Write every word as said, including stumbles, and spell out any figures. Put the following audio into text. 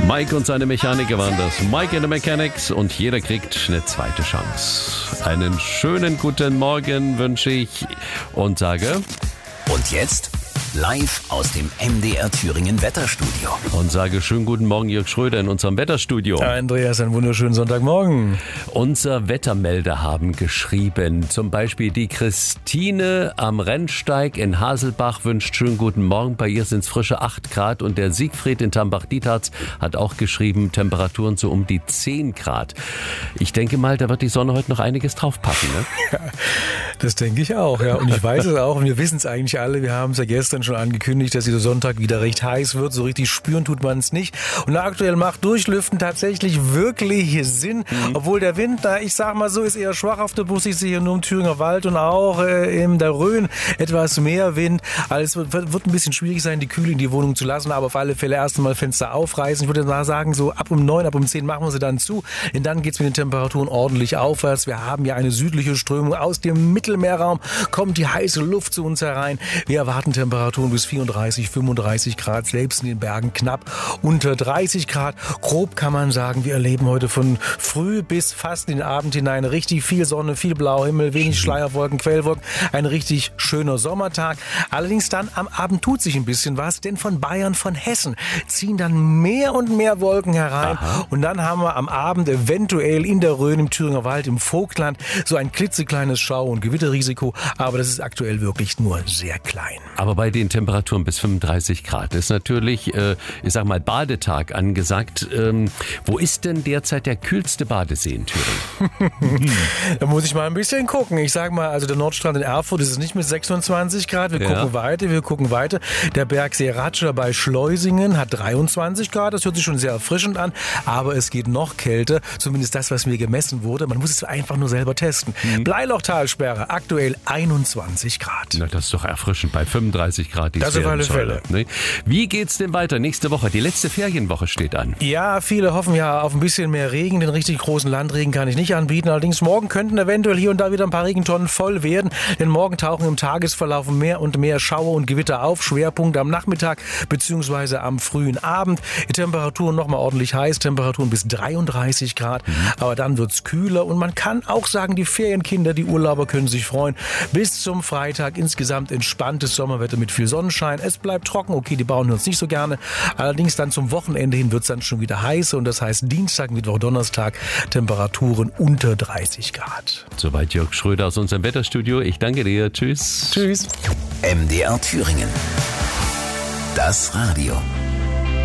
Mike und seine Mechaniker waren das. Mike and the Mechanics und jeder kriegt eine zweite Chance. Einen schönen guten Morgen wünsche ich und sage... Und jetzt live aus dem M D R Thüringen Wetterstudio. Und sage schönen guten Morgen, Jörg Schröder in unserem Wetterstudio. Andreas, einen wunderschönen Sonntagmorgen. Unser Wettermelder haben geschrieben, zum Beispiel die Christine am Rennsteig in Haselbach wünscht schönen guten Morgen. Bei ihr sind es frische acht Grad und der Siegfried in Tambach-Dietharz hat auch geschrieben, Temperaturen so um die zehn Grad. Ich denke mal, da wird die Sonne heute noch einiges draufpacken, ne? Ja, das denke ich auch, ja. Und ich weiß es auch und wir wissen es eigentlich alle. Wir haben es ja gestern schon angekündigt, dass dieser Sonntag wieder recht heiß wird. So richtig spüren tut man es nicht. Und aktuell macht Durchlüften tatsächlich wirklich Sinn. Mhm. Obwohl der Wind, da ich sag mal so, ist eher schwach auf der Bus. Ich sehe hier nur im Thüringer Wald und auch äh, in der Rhön etwas mehr Wind. Also es wird, wird ein bisschen schwierig sein, die Kühle in die Wohnung zu lassen. Aber auf alle Fälle erst einmal Fenster aufreißen. Ich würde mal sagen, so ab um neun, ab um zehn machen wir sie dann zu. Denn dann geht es mit den Temperaturen ordentlich aufwärts. Wir haben ja eine südliche Strömung aus dem Mittelmeerraum. Kommt die heiße Luft zu uns herein. Wir erwarten Temperaturen bis vierunddreißig, fünfunddreißig Grad, selbst in den Bergen knapp unter dreißig Grad. Grob kann man sagen, wir erleben heute von früh bis fast in den Abend hinein richtig viel Sonne, viel blauer Himmel, wenig Schleierwolken, Quellwolken. Ein richtig schöner Sommertag. Allerdings dann am Abend tut sich ein bisschen was, denn von Bayern, von Hessen ziehen dann mehr und mehr Wolken herein. Aha. Und dann haben wir am Abend eventuell in der Rhön, im Thüringer Wald, im Vogtland so ein klitzekleines Schau- und Gewitterrisiko. Aber das ist aktuell wirklich nur sehr klein. Aber bei den Temperaturen bis fünfunddreißig Grad ist natürlich, äh, ich sag mal, Badetag angesagt. Ähm, wo ist denn derzeit der kühlste Badesee in Thüringen? Da muss ich mal ein bisschen gucken. Ich sag mal, also der Nordstrand in Erfurt ist es nicht mit sechsundzwanzig Grad. Wir ja. gucken weiter, wir gucken weiter. Der Bergsee Ratscher bei Schleusingen hat dreiundzwanzig Grad. Das hört sich schon sehr erfrischend an. Aber es geht noch kälter. Zumindest das, was mir gemessen wurde. Man muss es einfach nur selber testen. Mhm. Bleilochtalsperre, aktuell einundzwanzig Grad. Na, das ist doch erfrischend bei fünfunddreißig Grad. Die das auf alle Fälle. Ne? Wie geht's denn weiter? Nächste Woche, die letzte Ferienwoche steht an. Ja, viele hoffen ja auf ein bisschen mehr Regen. Den richtig großen Landregen kann ich nicht anbieten. Allerdings morgen könnten eventuell hier und da wieder ein paar Regentonnen voll werden. Denn morgen tauchen im Tagesverlauf mehr und mehr Schauer und Gewitter auf. Schwerpunkt am Nachmittag bzw. am frühen Abend. Die Temperaturen nochmal ordentlich heiß. Temperaturen bis dreiunddreißig Grad. Mhm. Aber dann wird's kühler. Und man kann auch sagen, die Ferienkinder, die Urlauber können sich freuen. Bis zum Freitag insgesamt entspanntes Sommerwetter mit viel Sonnenschein. Es bleibt trocken, okay, die bauen uns nicht so gerne. Allerdings dann zum Wochenende hin wird es dann schon wieder heiß und das heißt Dienstag, Mittwoch, Donnerstag Temperaturen unter dreißig Grad. Soweit Jörg Schröder aus unserem Wetterstudio. Ich danke dir. Tschüss. Tschüss. M D R Thüringen. Das Radio.